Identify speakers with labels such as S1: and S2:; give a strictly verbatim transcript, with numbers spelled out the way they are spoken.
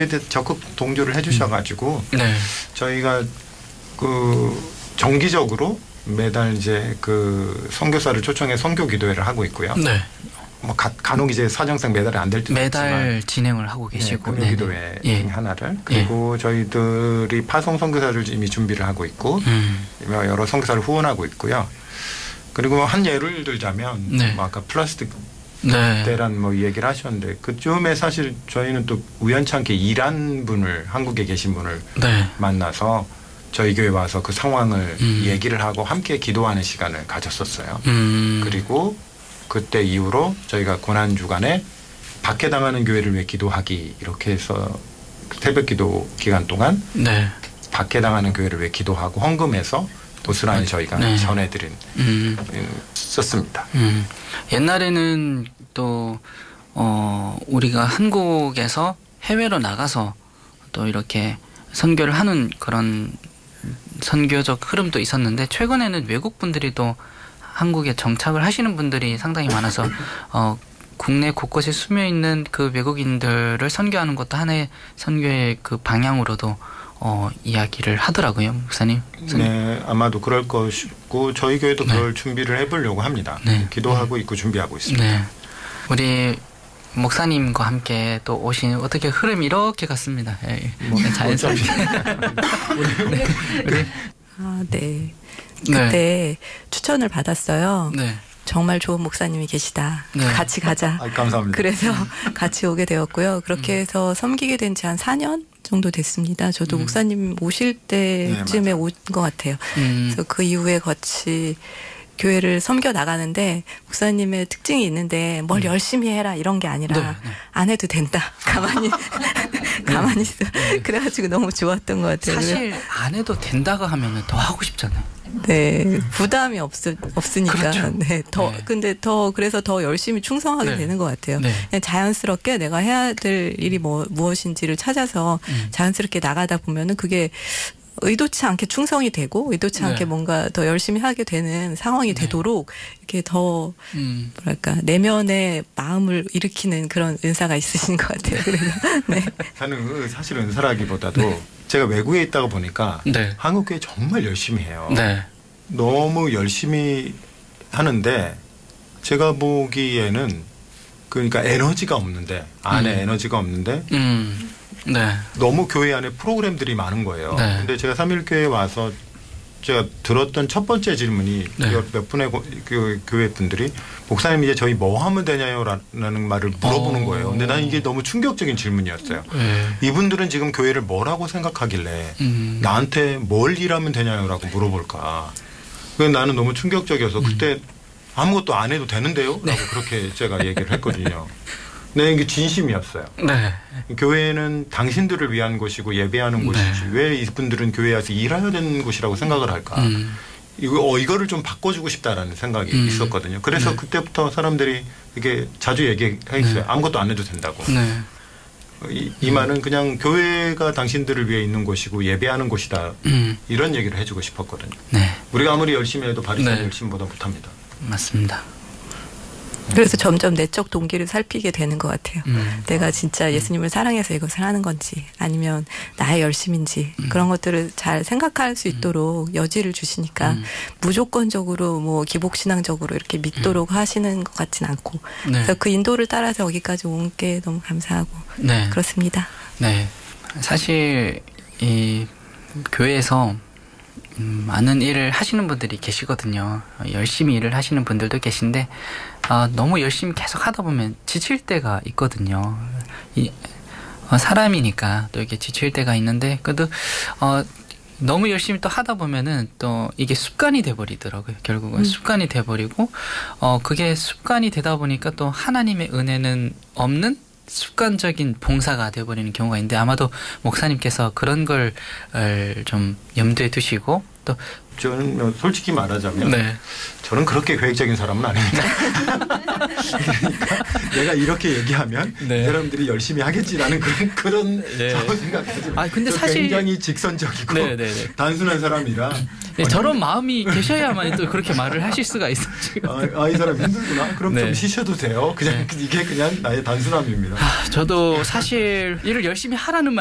S1: 적극 동조를 해주셔가지고
S2: 음. 네.
S1: 저희가 그 정기적으로 매달 이제 그 선교사를 초청해 선교 기도회를 하고 있고요.
S2: 네.
S1: 뭐 가, 간혹 이제 사정상 매달이 안 될 때도
S2: 매달
S1: 있지만
S2: 진행을 하고 계시고
S1: 네, 금요 기도회
S2: 예.
S1: 중에 하나를 그리고 예. 저희들이 파송 선교사를 이미 준비를 하고 있고 음. 여러 선교사를 후원하고 있고요. 그리고 한 예를 들자면
S2: 네.
S1: 뭐 아까 플라스틱
S2: 네.
S1: 대란 뭐 얘기를 하셨는데 그쯤에 사실 저희는 또 우연찮게 이란 분을 한국에 계신 분을
S2: 네.
S1: 만나서 저희 교회 와서 그 상황을
S2: 음.
S1: 얘기를 하고 함께 기도하는 시간을 가졌었어요.
S2: 음.
S1: 그리고 그때 이후로 저희가 고난 주간에 박해당하는 교회를 위해 기도하기 이렇게 해서 새벽 기도 기간 동안
S2: 네.
S1: 박해당하는 교회를 위해 기도하고 헌금해서 보스란히 저희가
S2: 네.
S1: 전해드린
S2: 음.
S1: 썼습니다.
S2: 음. 옛날에는 또 어, 우리가 한국에서 해외로 나가서 또 이렇게 선교를 하는 그런 선교적 흐름도 있었는데 최근에는 외국 분들이 또 한국에 정착을 하시는 분들이 상당히 많아서 어, 국내 곳곳에 스며 있는 그 외국인들을 선교하는 것도 하나의 선교의 그 방향으로도 어, 이야기를 하더라고요, 목사님.
S1: 네, 아마도 그럴 것이고 저희 교회도
S2: 네.
S1: 그럴 준비를 해보려고 합니다.
S2: 네.
S1: 기도하고 있고 준비하고 있습니다.
S2: 네. 우리 목사님과 함께 또 오신 어떻게 흐름이 이렇게 갔습니다. 예, 뭐 자연스럽게.
S3: 네.
S2: 우리
S3: 아, 네. 그때
S2: 네.
S3: 추천을 받았어요.
S2: 네.
S3: 정말 좋은 목사님이 계시다.
S2: 네.
S3: 같이 가자.
S1: 아, 감사합니다.
S3: 그래서 같이 오게 되었고요. 그렇게 해서 섬기게 된 지 한 사 년 정도 됐습니다. 저도
S2: 음.
S3: 목사님 오실 때쯤에
S1: 네,
S3: 온 것 같아요.
S2: 음.
S3: 그래서 그 이후에 같이 교회를 섬겨 나가는데 목사님의 특징이 있는데 뭘 열심히 해라 이런 게 아니라
S2: 네, 네.
S3: 안 해도 된다. 가만히 가만히 있어. 그래가지고 너무 좋았던 것 같아요.
S2: 사실 안 해도 된다고 하면은 더 하고 싶잖아요.
S3: 네, 부담이 없 없으니까.
S2: 그렇죠.
S3: 네, 더
S2: 네.
S3: 근데 더 그래서 더 열심히 충성하게
S2: 네.
S3: 되는 것 같아요.
S2: 네.
S3: 그냥 자연스럽게 내가 해야 될 일이 뭐 무엇인지를 찾아서
S2: 음.
S3: 자연스럽게 나가다 보면은 그게 의도치 않게 충성이 되고 의도치
S2: 네.
S3: 않게 뭔가 더 열심히 하게 되는 상황이
S2: 네.
S3: 되도록 이렇게 더
S2: 음.
S3: 뭐랄까 내면의 마음을 일으키는 그런 은사가 있으신 것 같아요. 그래서 네.
S1: 저는 사실 은사라기보다도 네. 제가 외국에 있다가 보니까
S2: 네.
S1: 한국 교회 정말 열심히 해요.
S2: 네.
S1: 너무 열심히 하는데 제가 보기에는 그러니까 에너지가 없는데 안에
S2: 음.
S1: 에너지가 없는데
S2: 음. 네.
S1: 너무 교회 안에 프로그램들이 많은 거예요.
S2: 네.
S1: 근데 제가 삼일교회에 와서 제가 들었던 첫 번째 질문이
S2: 네.
S1: 몇 분의 고, 그, 교회 분들이 목사님 이제 저희 뭐 하면 되냐요? 라는 말을 물어보는
S2: 어.
S1: 거예요. 근데 난 이게 너무 충격적인 질문이었어요.
S2: 네.
S1: 이분들은 지금 교회를 뭐라고 생각하길래
S2: 음.
S1: 나한테 뭘 일하면 되냐요? 라고 물어볼까. 그래서 나는 너무 충격적이어서
S2: 음.
S1: 그때 아무것도 안 해도 되는데요? 라고
S2: 네.
S1: 그렇게 제가 얘기를 했거든요. 네, 이게 진심이었어요.
S2: 네.
S1: 교회는 당신들을 위한 곳이고 예배하는
S2: 네.
S1: 곳이지 왜 이분들은 교회에 와서 일해야 되는 곳이라고 생각을 할까.
S2: 음.
S1: 이거, 어, 이거를 좀 바꿔주고 싶다라는 생각이
S2: 음.
S1: 있었거든요. 그래서
S2: 네.
S1: 그때부터 사람들이 이게 자주 얘기했어요.
S2: 네.
S1: 아무것도 안 해도 된다고.
S2: 네.
S1: 이, 이 말은 그냥 교회가 당신들을 위해 있는 곳이고 예배하는 곳이다.
S2: 음.
S1: 이런 얘기를 해주고 싶었거든요.
S2: 네.
S1: 우리가 아무리 열심히 해도 바리새인
S2: 네.
S1: 열심보다 못합니다.
S2: 맞습니다.
S3: 그래서 점점 내적 동기를 살피게 되는 것 같아요.
S2: 음.
S3: 내가 진짜 예수님을 사랑해서 이것을 하는 건지 아니면 나의 열심인지
S2: 음.
S3: 그런 것들을 잘 생각할 수 있도록 여지를 주시니까
S2: 음.
S3: 무조건적으로 뭐 기복신앙적으로 이렇게 믿도록 하시는 것 같진 않고
S2: 네.
S3: 그래서 그 인도를 따라서 여기까지 온 게 너무 감사하고
S2: 네.
S3: 그렇습니다.
S2: 네. 사실 이 교회에서 음, 많은 일을 하시는 분들이 계시거든요. 열심히 일을 하시는 분들도 계신데 어, 너무 열심히 계속 하다 보면 지칠 때가 있거든요. 이, 어, 사람이니까 또 이게 지칠 때가 있는데 그래도 어, 너무 열심히 또 하다 보면은 또 이게 습관이 돼버리더라고요. 결국은
S3: 음.
S2: 습관이 돼버리고 어, 그게 습관이 되다 보니까 또 하나님의 은혜는 없는 습관적인 봉사가 되어버리는 경우가 있는데 아마도 목사님께서 그런 걸 좀 염두에 두시고 또
S1: 저는 뭐 솔직히 말하자면
S2: 네.
S1: 저는 그렇게 계획적인 사람은 아닙니다. 그러니까 내가 이렇게 얘기하면
S2: 네.
S1: 이 사람들이 열심히 하겠지라는 그런 그런
S2: 네.
S1: 생각하지.
S2: 아, 근데
S1: 저
S2: 사실-
S1: 굉장히 직선적이고
S2: 네, 네, 네.
S1: 단순한 사람이라
S2: 네, 저런 마음이 계셔야만 또 그렇게 말을 하실 수가 있어요. 지금.
S1: 아, 아, 이 사람 힘들구나. 그럼
S2: 네.
S1: 좀 쉬셔도 돼요. 그냥 이게 그냥 나의 단순함입니다.
S2: 아, 저도 사실 일을 열심히 하라는 말